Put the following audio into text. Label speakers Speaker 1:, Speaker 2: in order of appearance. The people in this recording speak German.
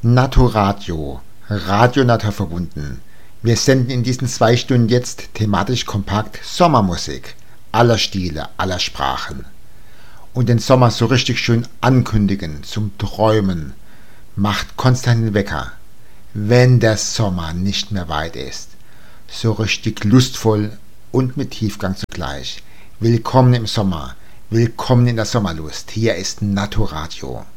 Speaker 1: Naturadio, Radio naturverbunden. Wir senden in diesen 2 Stunden jetzt thematisch kompakt Sommermusik, aller Stile, aller Sprachen. Und den Sommer so richtig schön ankündigen, zum Träumen, macht Konstantin Wecker, wenn der Sommer nicht mehr weit ist. So richtig lustvoll und mit Tiefgang zugleich. Willkommen im Sommer, willkommen in der Sommerlust. Hier ist Naturadio.